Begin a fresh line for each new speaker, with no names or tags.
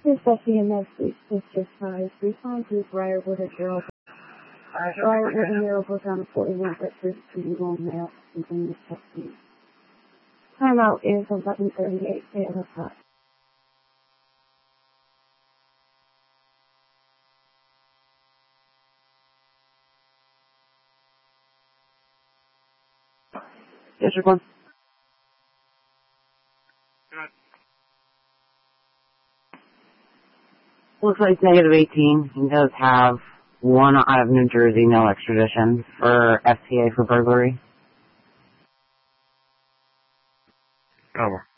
This FEMS District 5, respond to Briarwood at Gerald. Briarwood and Arrowbrook on 41 Bedford Street, Long Mail, continuous testing. Timeout is 11:38 a.m.
District 1. Looks like negative 18. He does have one out of New Jersey, no extradition for FTA for burglary.
Over.